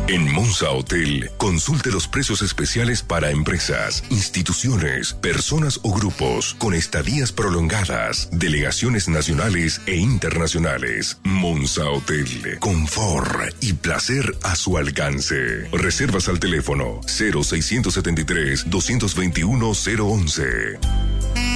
En Monza Hotel, consulte los precios especiales para empresas, instituciones, personas o grupos con estadías prolongadas, delegaciones nacionales e internacionales. Monza Hotel, confort y placer a su alcance. Reservas al teléfono 0673 221 011.